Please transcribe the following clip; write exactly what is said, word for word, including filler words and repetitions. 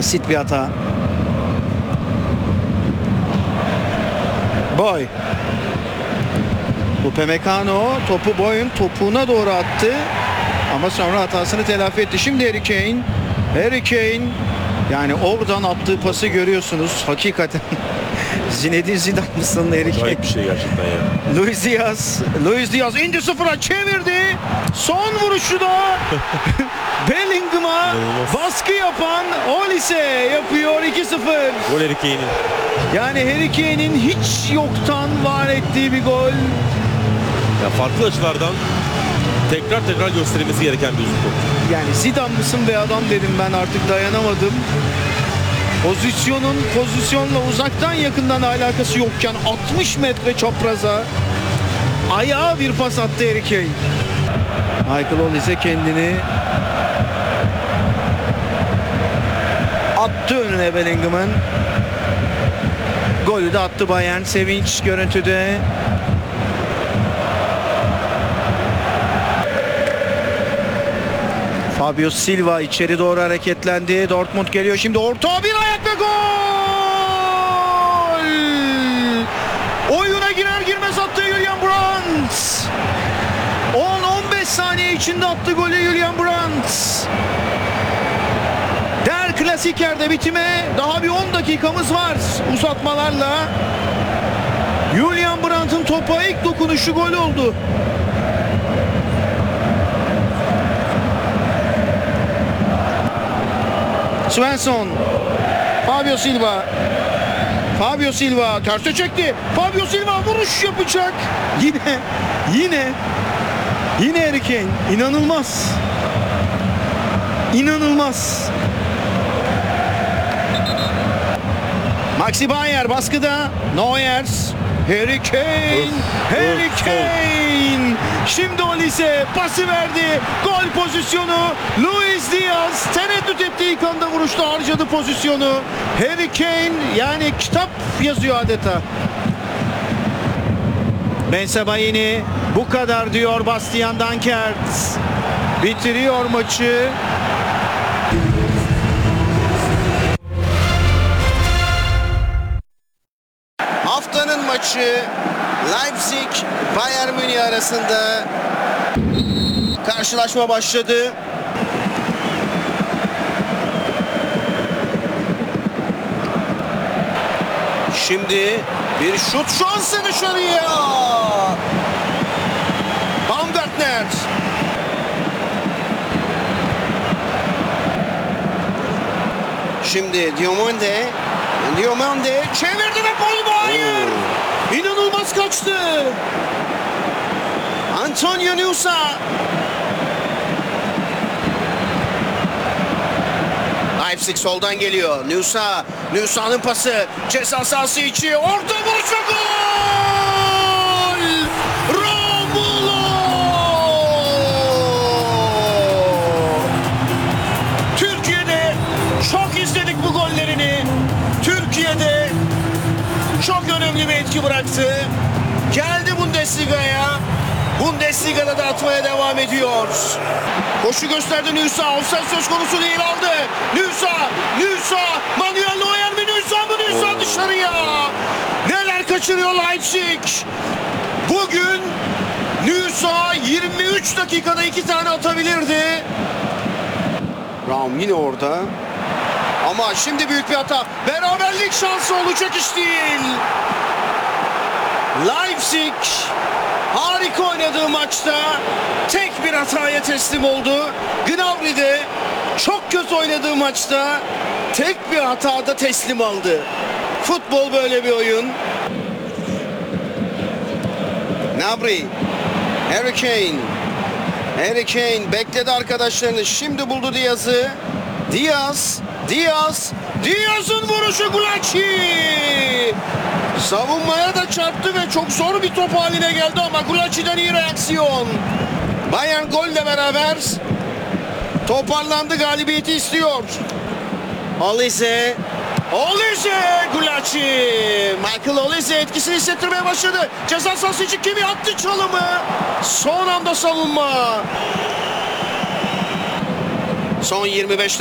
Basit bir hata. Boy. Upamecano topu Boy'un topuğuna doğru attı. Ama sonra hatasını telafi etti. Şimdi Harry Kane. Harry Kane. Yani oradan attığı pası görüyorsunuz. Hakikaten Zinedine Zidane mısın Harry Kane? Gayet bir şey gerçekten ya. Luis Diaz. Luis Diaz indi sıfıra çevirdi. Son vuruşu da Bellingham'a baskı yapan Olise yapıyor iki sıfır. Gol Harry Kane'in. Yani Harry Kane'in hiç yoktan var ettiği bir gol. Ya farklı açılardan tekrar tekrar gösterilmesi gereken bir uzun top. Yani Zidane mısın be adam dedim, ben artık dayanamadım. Pozisyonun pozisyonla uzaktan yakından alakası yokken altmış metre çapraza ayağa bir pas attı Harry Kane. Michael Olise kendini attı önüne Bellingham'ın. Golü de attı Bayern. Sevinç görüntüde. Fabio Silva içeri doğru hareketlendi. Dortmund geliyor şimdi, orta bir ayak ve gol! Oyuna girer girmez attı Julian Brandt. on on beş saniye içinde attı golü Julian Brandt. Der Klasiker'de bitime daha bir on dakikamız var uzatmalarla. Julian Brandt'ın topa ilk dokunuşu gol oldu. Svensson. Fabio Silva. Fabio Silva terse çekti. Fabio Silva vuruş yapacak. Yine yine yine Harry Kane. İnanılmaz. İnanılmaz. Maxi Bayer baskıda. Neuer. Harry Kane. Harry Kane. Şimdi Olise pası verdi. Gol pozisyonu. Luis Diaz tereddüt ettiği ilk anda vuruşta harcadı pozisyonu. Harry Kane yani kitap yazıyor adeta. Bensebaini bu kadar diyor Bastian Dankert. Bitiriyor maçı. Haftanın maçı Leipzig Bayern Münih arasında karşılaşma başladı. Şimdi bir şut şansı dışarıya. Baumgartner. Şimdi Diomande. Diomande çevirdi ve gol mu? Hayır. İnanılmaz kaçtı. Antonio Nusa. Leipzig soldan geliyor. Nusa. Nusa'nın pası. Ceza sahası içi. Orta vuruşu gol! Romulo! Türkiye'de çok izledik bu gollerini. Türkiye'de çok önemli bir etki bıraktı. Geldi Bundesliga'ya. Bundesliga'da da atmaya devam ediyor. Koşu gösterdi Nusa. Offside söz konusu değil, aldı. Nusa, Nusa, Manuel Neuer mi Nusa mı Nusa dışarıya. Neler kaçırıyor Leipzig. Bugün Nusa yirmi üç dakikada iki tane atabilirdi. Raum yine orada. Ama şimdi büyük bir hata. Beraberlik şansı olacak iş değil. Leipzig harika oynadığı maçta tek bir hataya teslim oldu. Gnabry de çok kötü oynadığı maçta tek bir hatada teslim aldı. Futbol böyle bir oyun. Gnabry, Harry Kane. Harry Kane bekledi arkadaşlarını. Şimdi buldu Diaz'ı. Diaz, Diaz, Diaz'ın vuruşu Gulacsi. Savunmaya da çarptı ve çok zor bir top haline geldi ama Gulacsi'den iyi reaksiyon. Bayern golle beraber toparlandı, galibiyeti istiyor. Olise, Olise, Gulacsi. Michael Olise etkisini hissettirmeye başladı. Ceza sahası için kimi attı çalımı. Son anda savunma. Son yirmi beş